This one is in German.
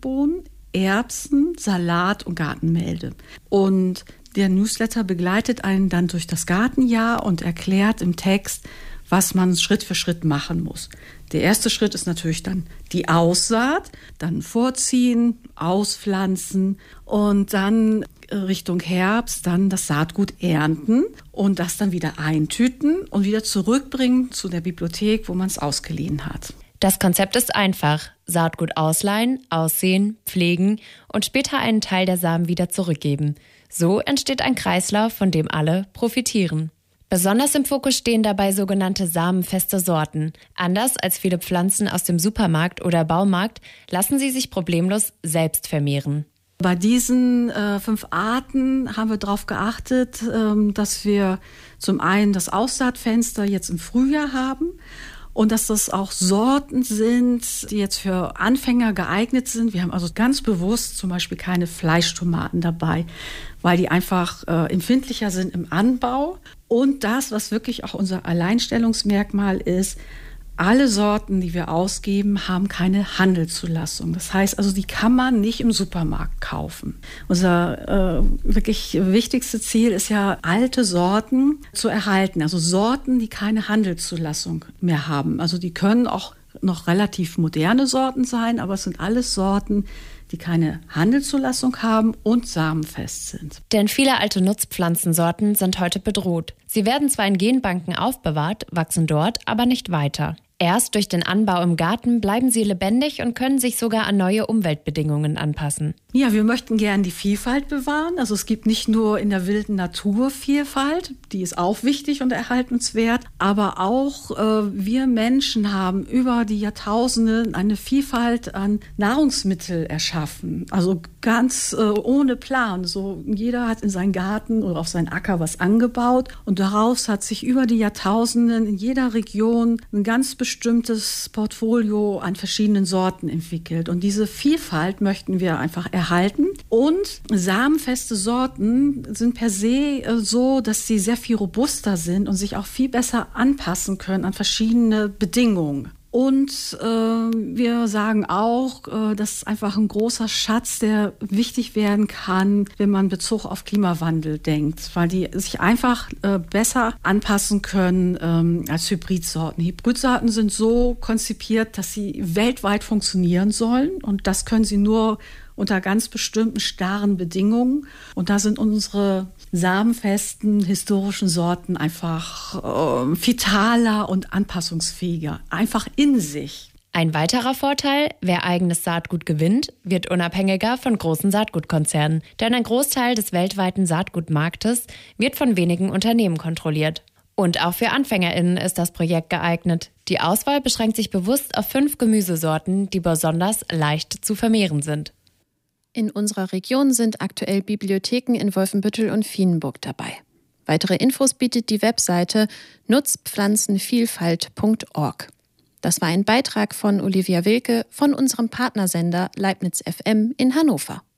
Saatbohnen, Erbsen, Salat und Gartenmehl. Und der Newsletter begleitet einen dann durch das Gartenjahr und erklärt im Text, was man Schritt für Schritt machen muss. Der erste Schritt ist natürlich dann die Aussaat, dann vorziehen, auspflanzen und dann Richtung Herbst dann das Saatgut ernten und das dann wieder eintüten und wieder zurückbringen zu der Bibliothek, wo man es ausgeliehen hat. Das Konzept ist einfach. Saatgut ausleihen, aussehen, pflegen und später einen Teil der Samen wieder zurückgeben. So entsteht ein Kreislauf, von dem alle profitieren. Besonders im Fokus stehen dabei sogenannte samenfeste Sorten. Anders als viele Pflanzen aus dem Supermarkt oder Baumarkt lassen sie sich problemlos selbst vermehren. Bei diesen 5 Arten haben wir darauf geachtet, dass wir zum einen das Aussaatfenster jetzt im Frühjahr haben und dass das auch Sorten sind, die jetzt für Anfänger geeignet sind. Wir haben also ganz bewusst zum Beispiel keine Fleischtomaten dabei, weil die einfach empfindlicher sind im Anbau. Und das, was wirklich auch unser Alleinstellungsmerkmal ist, alle Sorten, die wir ausgeben, haben keine Handelszulassung. Das heißt also, die kann man nicht im Supermarkt kaufen. Unser wirklich wichtigstes Ziel ist ja, alte Sorten zu erhalten. Also Sorten, die keine Handelszulassung mehr haben. Also die können auch noch relativ moderne Sorten sein, aber es sind alles Sorten, die keine Handelszulassung haben und samenfest sind. Denn viele alte Nutzpflanzensorten sind heute bedroht. Sie werden zwar in Genbanken aufbewahrt, wachsen dort aber nicht weiter. Erst durch den Anbau im Garten bleiben sie lebendig und können sich sogar an neue Umweltbedingungen anpassen. Ja, wir möchten gern die Vielfalt bewahren. Also es gibt nicht nur in der wilden Natur Vielfalt, die ist auch wichtig und erhaltenswert, aber auch wir Menschen haben über die Jahrtausende eine Vielfalt an Nahrungsmitteln erschaffen. Also ganz ohne Plan. So jeder hat in seinen Garten oder auf seinen Acker was angebaut und daraus hat sich über die Jahrtausende in jeder Region ein ganz bestimmtes Portfolio an verschiedenen Sorten entwickelt. Und diese Vielfalt möchten wir einfach erhalten. Und samenfeste Sorten sind per se so, dass sie sehr viel robuster sind und sich auch viel besser anpassen können an verschiedene Bedingungen. Und wir sagen auch, das ist einfach ein großer Schatz, der wichtig werden kann, wenn man Bezug auf Klimawandel denkt, weil die sich einfach besser anpassen können als Hybridsorten. Hybridsorten sind so konzipiert, dass sie weltweit funktionieren sollen und das können sie nur unter ganz bestimmten starren Bedingungen. Und da sind unsere samenfesten historischen Sorten einfach vitaler und anpassungsfähiger, einfach in sich. Ein weiterer Vorteil, wer eigenes Saatgut gewinnt, wird unabhängiger von großen Saatgutkonzernen. Denn ein Großteil des weltweiten Saatgutmarktes wird von wenigen Unternehmen kontrolliert. Und auch für AnfängerInnen ist das Projekt geeignet. Die Auswahl beschränkt sich bewusst auf 5 Gemüsesorten, die besonders leicht zu vermehren sind. In unserer Region sind aktuell Bibliotheken in Wolfenbüttel und Vienburg dabei. Weitere Infos bietet die Webseite nutzpflanzenvielfalt.org. Das war ein Beitrag von Olivia Wilke von unserem Partnersender Leibniz FM in Hannover.